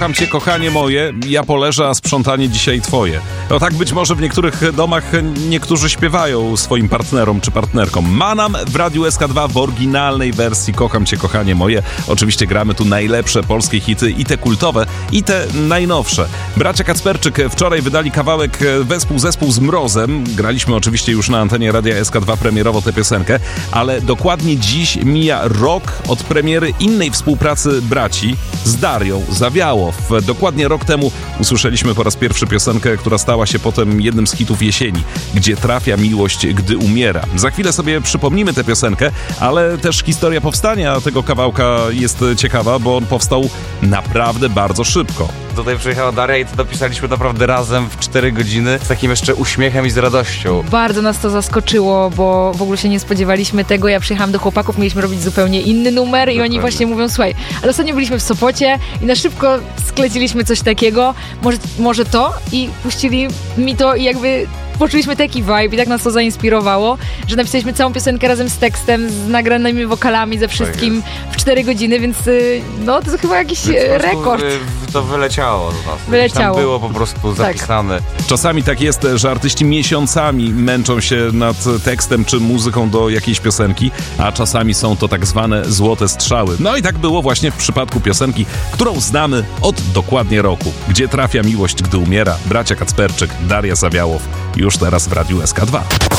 kocham cię, kochanie moje, ja poleżę, a sprzątanie dzisiaj twoje. No tak być może w niektórych domach niektórzy śpiewają swoim partnerom czy partnerkom. Manam w Radiu SK2 w oryginalnej wersji Kocham cię, kochanie moje. Oczywiście gramy tu najlepsze polskie hity, i te kultowe, i te najnowsze. Bracia Kacperczyk wczoraj wydali kawałek zespół z Mrozem. Graliśmy oczywiście już na antenie Radia SK2 premierowo tę piosenkę, ale dokładnie dziś mija rok od premiery innej współpracy braci z Darią Zawiałow. Dokładnie rok temu usłyszeliśmy po raz pierwszy piosenkę, która stała się potem jednym z hitów jesieni, Gdzie trafia miłość, gdy umiera. Za chwilę sobie przypomnimy tę piosenkę, ale też historia powstania tego kawałka jest ciekawa, bo on powstał naprawdę bardzo szybko. Tutaj przyjechała Daria i to dopisaliśmy naprawdę razem w 4 godziny z takim jeszcze uśmiechem i z radością. Bardzo nas to zaskoczyło, bo w ogóle się nie spodziewaliśmy tego. Ja przyjechałam do chłopaków, mieliśmy robić zupełnie inny numer i oni właśnie mówią, słuchaj, ale ostatnio byliśmy w Sopocie i na szybko skleciliśmy coś takiego, może to, i puścili mi to i jakby poczuliśmy taki vibe i tak nas to zainspirowało, że napisaliśmy całą piosenkę razem z tekstem, z nagranymi wokalami, ze wszystkim w 4 godziny, więc no to jest chyba jakiś rekord. To wyleciało z nas. Wyleciało. Tam było po prostu zapisane. Czasami tak jest, że artyści miesiącami męczą się nad tekstem czy muzyką do jakiejś piosenki, a czasami są to tak zwane złote strzały. No i tak było właśnie w przypadku piosenki, którą znamy od dokładnie roku. Gdzie trafia miłość, gdy umiera? Bracia Kacperczyk, Daria Zawiałow. Już teraz w Radiu SK2.